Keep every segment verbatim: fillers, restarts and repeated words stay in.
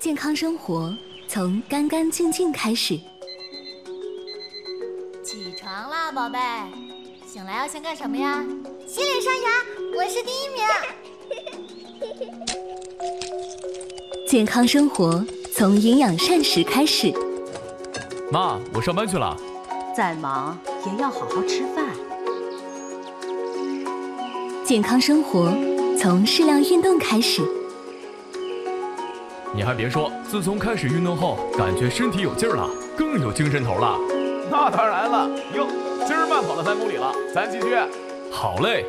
健康生活从干干净净开始。 起床啦，宝贝！醒来要先干什么呀？ 洗脸刷牙，我是第一名。 健康生活从营养膳食开始。 妈，我上班去了。 再忙也要好好吃饭。 健康生活从适量运动开始。 你还别说，自从开始运动后，感觉身体有劲儿了，更有精神头了。 那当然了，哟，今儿慢跑了三公里了，咱继续。 好嘞。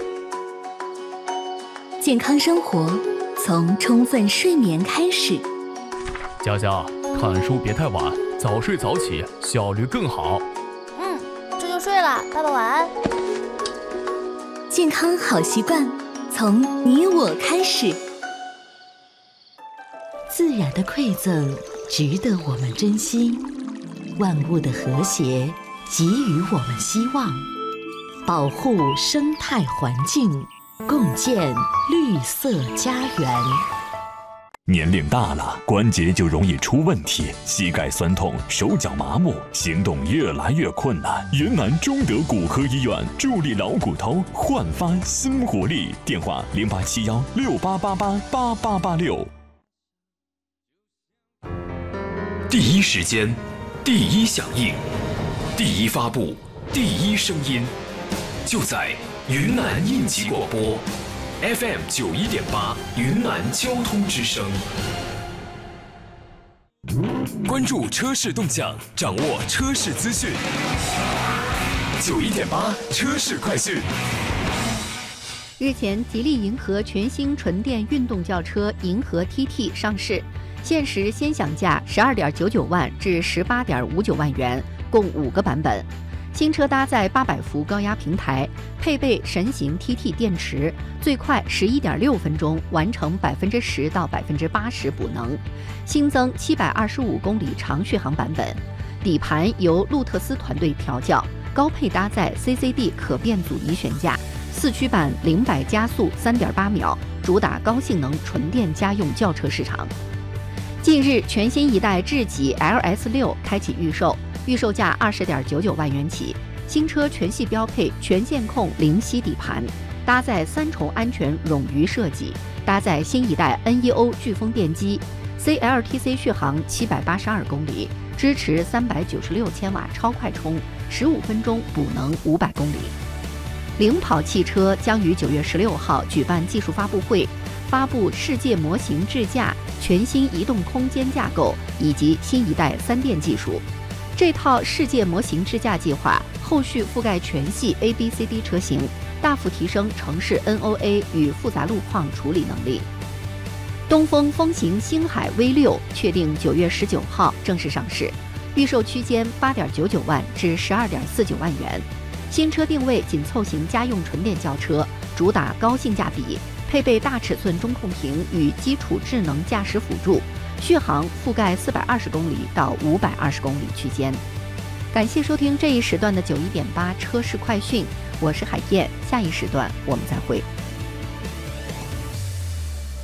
健康生活从充分睡眠开始。 佳佳，看书别太晚，早睡早起，效率更好。 嗯，这就睡了，爸爸晚安。 健康好习惯从你我开始。 自然的馈赠值得我们珍惜，万物的和谐给予我们希望，保护生态环境，共建绿色家园。 年龄大了，关节就容易出问题，膝盖酸痛，手脚麻木，行动越来越困难。云南中德骨科医院助力老骨头，焕发新活力。电话零八七幺六八八八八八八六。 第一时间，第一响应，第一发布，第一声音，就在云南应急广播 F M 九一点八云南交通之声。关注车市动向，掌握车市资讯。九一点八车市快讯。 日前，吉利银河全新纯电运动轿车银河 T T 上市。限时先享价十二点九九万至十八点五九万元，共五个版本。新车搭载八百伏高压平台，配备神行 T T 电池，最快十一点六分钟完成百分之十到百分之八十补能。新增七百二十五公里长续航版本，底盘由路特斯团队调教，高配搭载 C C D 可变阻尼悬架，四驱版零百加速三点八秒，主打高性能纯电家用轿车市场。近日，全新一代智己 L S 六 开启预售，预售价二十点九九万元起。新车全系标配全线控灵犀底盘，搭载三重安全冗余设计，搭载新一代 N E O 飓风电机 ，C L T C 续航七百八十二公里，支持三百九十六千瓦超快充，十五分钟补能五百公里。领跑汽车将于九月十六号举办技术发布会。发布世界模型智驾全新移动空间架构以及新一代三电技术。这套世界模型智驾计划后续覆盖全系 A B C D 车型，大幅提升城市 N O A 与复杂路况处理能力。东风风行星海 V 六确定九月十九号正式上市，预售区间八点九九万至十二点四九万元。新车定位紧凑型家用纯电轿车，主打高性价比。配备大尺寸中控屏与基础智能驾驶辅助，续航覆盖四百二十公里到五百二十公里区间。感谢收听这一时段的九一点八车市快讯，我是海燕，下一时段我们再会。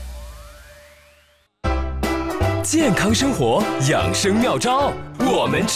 健康生活养生妙招，我们。